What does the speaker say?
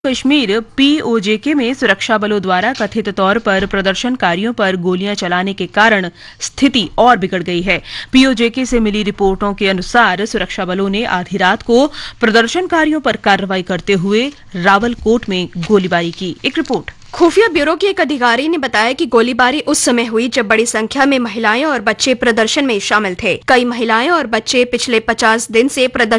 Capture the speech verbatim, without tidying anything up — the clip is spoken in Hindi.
कश्मीर पीओजेके में सुरक्षा बलों द्वारा कथित तौर पर प्रदर्शनकारियों पर गोलियां चलाने के कारण स्थिति और बिगड़ गई है। पीओजेके से मिली रिपोर्टों के अनुसार सुरक्षा बलों ने आधी रात को प्रदर्शनकारियों पर कार्रवाई करते हुए रावलकोट में गोलीबारी की। एक रिपोर्ट। खुफिया ब्यूरो के एक अधिकारी ने बताया कि गोलीबारी उस समय हुई जब बड़ी संख्या में महिलाएं और बच्चे प्रदर्शन में शामिल थे। कई महिलाएं और बच्चे पिछले पचास दिन से प्रदर्शन